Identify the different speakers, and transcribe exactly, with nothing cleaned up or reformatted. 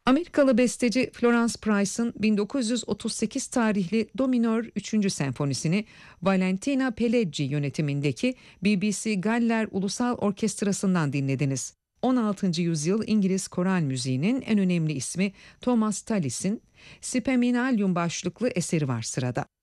Speaker 1: Amerikalı besteci Florence Price'ın bin dokuz yüz otuz sekiz tarihli Do minör üçüncü senfonisini Valentina Pelleggi yönetimindeki B B C Galler Ulusal Orkestrası'ndan dinlediniz. on altıncı yüzyıl İngiliz koral müziğinin en önemli ismi Thomas Tallis'in Sipeminalium başlıklı eseri var sırada.